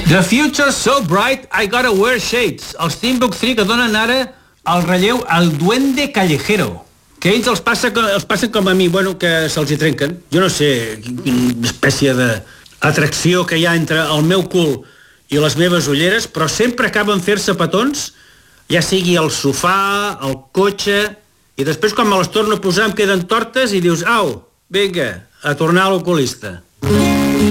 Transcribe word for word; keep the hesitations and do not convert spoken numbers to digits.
The future's so bright, I gotta wear shades. Els Timbuk tres que donen ara el relleu al duende callejero. Que ells els, passa, els passen com a mi, bueno, que se'ls hi trenquen. Jo no sé quina espècie d'atracció que hi ha entre el meu cul i les meves ulleres, però sempre acaben fer-se petons, ja sigui el sofà, el cotxe, i després quan me les torno a posar em queden tortes i dius, au, vinga, a tornar a l'oculista.